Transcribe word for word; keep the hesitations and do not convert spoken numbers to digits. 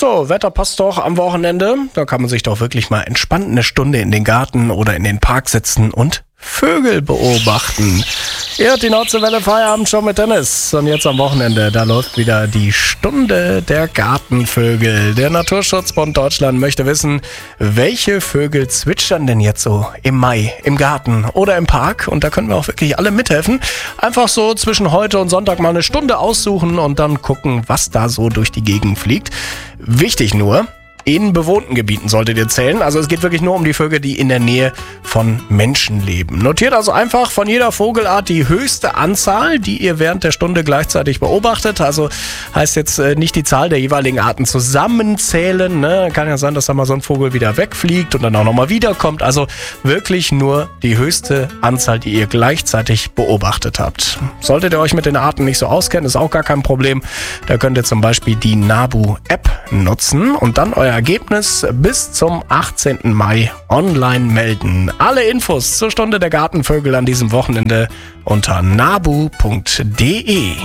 So, Wetter passt doch am Wochenende. Da kann man sich doch wirklich mal entspannt eine Stunde in den Garten oder in den Park setzen und Vögel beobachten. Ihr hört die Nordseewelle Feierabend schon mit Dennis. Und jetzt am Wochenende, da läuft wieder die Stunde der Gartenvögel. Der Naturschutzbund Deutschland möchte wissen, welche Vögel zwitschern denn jetzt so im Mai im Garten oder im Park? Und da können wir auch wirklich alle mithelfen. Einfach so zwischen heute und Sonntag mal eine Stunde aussuchen und dann gucken, was da so durch die Gegend fliegt. Wichtig nur, in bewohnten Gebieten solltet ihr zählen. Also es geht wirklich nur um die Vögel, die in der Nähe von Menschen leben. Notiert also einfach von jeder Vogelart die höchste Anzahl, die ihr während der Stunde gleichzeitig beobachtet. Also heißt jetzt äh, nicht die Zahl der jeweiligen Arten zusammenzählen. Ne? Kann ja sein, dass da mal so ein Vogel wieder wegfliegt und dann auch nochmal wiederkommt. Also wirklich nur die höchste Anzahl, die ihr gleichzeitig beobachtet habt. Solltet ihr euch mit den Arten nicht so auskennen, ist auch gar kein Problem. Da könnt ihr zum Beispiel die Nabu-App nutzen und dann euer Ergebnis bis zum achtzehnten Mai online melden. Alle Infos zur Stunde der Gartenvögel an diesem Wochenende unter nabu punkt de.